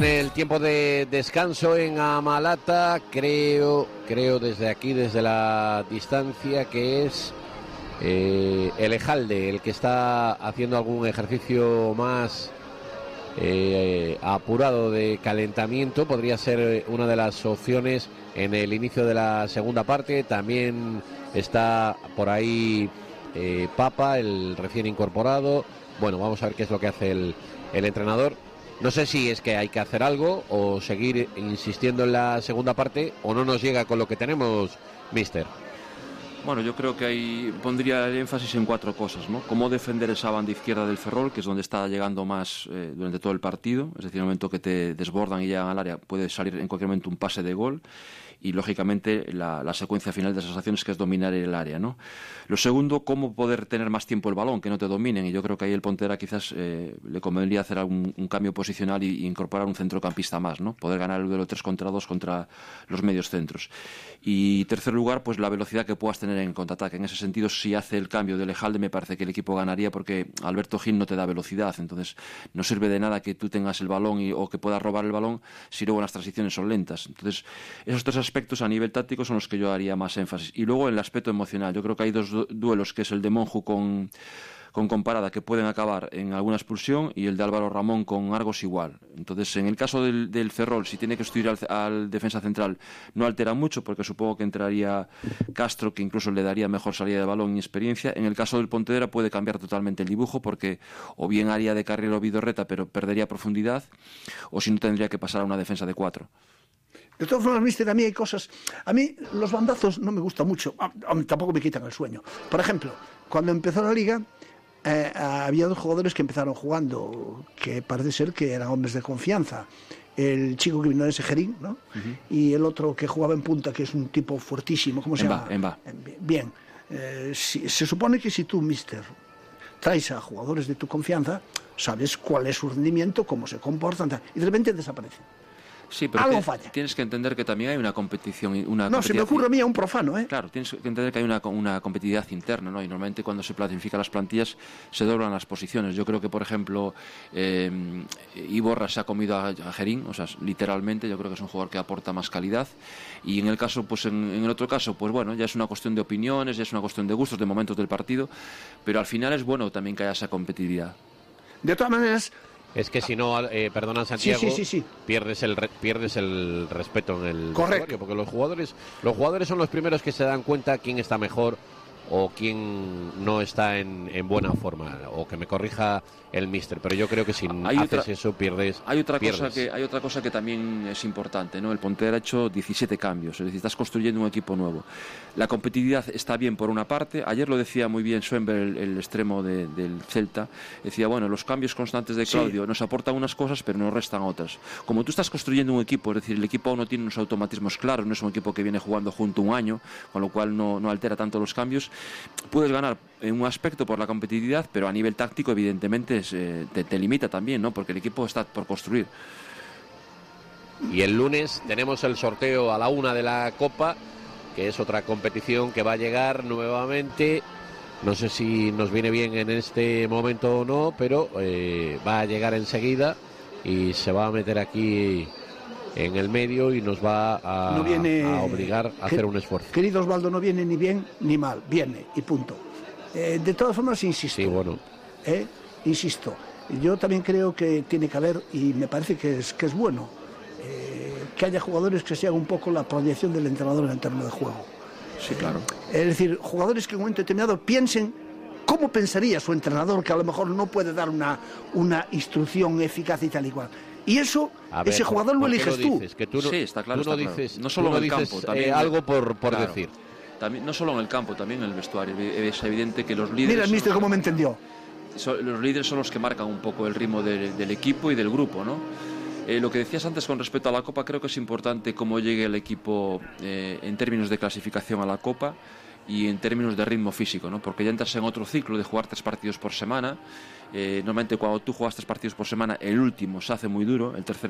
El tiempo de descanso en Amalata, creo desde aquí, desde la distancia, que es Elejalde el que está haciendo algún ejercicio más apurado de calentamiento. Podría ser una de las opciones en el inicio de la segunda parte. También está por ahí Papa, el recién incorporado. Bueno, vamos a ver qué es lo que hace el entrenador. No sé si es que hay que hacer algo o seguir insistiendo en la segunda parte, o no nos llega con lo que tenemos, mister. Bueno, yo creo que ahí pondría el énfasis en 4 cosas, ¿no? Cómo defender esa banda izquierda del Ferrol, que es donde está llegando más durante todo el partido. Es decir, en el momento que te desbordan y llegan al área, puede salir en cualquier momento un pase de gol. Y lógicamente la secuencia final de esas acciones, que es dominar el área, ¿no? Lo segundo, cómo poder tener más tiempo el balón, que no te dominen, y yo creo que ahí el Pontera quizás le convendría hacer un cambio posicional y incorporar un centrocampista más, ¿no? Poder ganar el duelo 3 contra 2 contra los medios centros. Y tercer lugar, pues la velocidad que puedas tener en contraataque. En ese sentido, si hace el cambio de Elejalde, me parece que el equipo ganaría, porque Alberto Gil no te da velocidad, entonces no sirve de nada que tú tengas el balón o que puedas robar el balón si luego las transiciones son lentas. Entonces, esos 3 aspectos a nivel táctico son los que yo haría más énfasis. Y luego el aspecto emocional. Yo creo que hay 2 duelos, que es el de Monju con Comparada, que pueden acabar en alguna expulsión, y el de Álvaro Ramón con Argos igual. Entonces, en el caso del Ferrol, si tiene que sustituir al defensa central, no altera mucho, porque supongo que entraría Castro, que incluso le daría mejor salida de balón y experiencia. En el caso del Pontevedra puede cambiar totalmente el dibujo, porque o bien haría de carril o Vidorreta, pero perdería profundidad, o si no, tendría que pasar a una defensa de 4. De todas formas, mister, a mí hay cosas... A mí los bandazos no me gustan mucho, tampoco me quitan el sueño. Por ejemplo, cuando empezó la Liga, había 2 jugadores que empezaron jugando, que parece ser que eran hombres de confianza. El chico que vino de Segerín, ¿no? Y el otro que jugaba en punta, que es un tipo fuertísimo. ¿Cómo se llama? Emba. Bien. Se supone que si tú, mister, traes a jugadores de tu confianza, sabes cuál es su rendimiento, cómo se comportan, y de repente desaparecen. Sí, pero algo falla. Tienes que entender que también hay una competición. Se me ocurre a mí, a un profano, ¿eh? Claro, tienes que entender que hay una competitividad interna, ¿no? Y normalmente cuando se planifican las plantillas se doblan las posiciones. Yo creo que, por ejemplo, Iborra se ha comido a Gerín, o sea, literalmente. Yo creo que es un jugador que aporta más calidad. Y en el caso, pues en el otro caso, pues bueno, ya es una cuestión de opiniones, ya es una cuestión de gustos, de momentos del partido. Pero al final es bueno también que haya esa competitividad. De todas maneras... Es que si no, perdona Santiago, sí. pierdes el respeto en el correcto, porque los jugadores son los primeros que se dan cuenta quién está mejor o quién no está en buena forma, o que me corrija el míster, pero yo creo que si haces eso pierdes. Hay otra cosa que también es importante, ¿no? El Pontevedra ha hecho 17 cambios, es decir, estás construyendo un equipo nuevo. La competitividad está bien por una parte. Ayer lo decía muy bien Schoenberg, el extremo del Celta, decía, bueno, los cambios constantes de Claudio nos aportan unas cosas pero nos restan otras. Como tú estás construyendo un equipo, es decir, el equipo aún no tiene unos automatismos claros, no es un equipo que viene jugando junto un año, con lo cual no altera tanto los cambios. Puedes ganar en un aspecto por la competitividad, pero a nivel táctico evidentemente te limita también, ¿no? Porque el equipo está por construir. Y el lunes tenemos el sorteo a la 1 de la Copa, que es otra competición que va a llegar nuevamente. No sé si nos viene bien en este momento o no, pero va a llegar enseguida y se va a meter aquí en el medio y nos va a obligar a hacer un esfuerzo. Querido Osvaldo, no viene ni bien ni mal, viene y punto. De todas formas, insisto. Sí, bueno. Insisto, yo también creo que tiene que haber, y me parece que es bueno, que haya jugadores que se hagan un poco la proyección del entrenador en el terreno de juego. Sí, claro. Es decir, jugadores que en un momento determinado piensen cómo pensaría su entrenador, que a lo mejor no puede dar una instrucción eficaz y tal y cual. Y eso, ese jugador lo eliges tú. Sí, está claro. Tú no dices, no solo en el campo, también algo por claro, decir. También, no solo en el campo, también en el vestuario. Es evidente que los líderes... Mira el míster cómo me entendió. Los líderes son los que marcan un poco el ritmo del equipo y del grupo, ¿no? Lo que decías antes con respecto a la Copa, creo que es importante cómo llegue el equipo en términos de clasificación a la Copa y en términos de ritmo físico, ¿no? Porque ya entras en otro ciclo de jugar 3 partidos por semana. Normalmente cuando tú juegas 3 partidos por semana, el último se hace muy duro, el tercer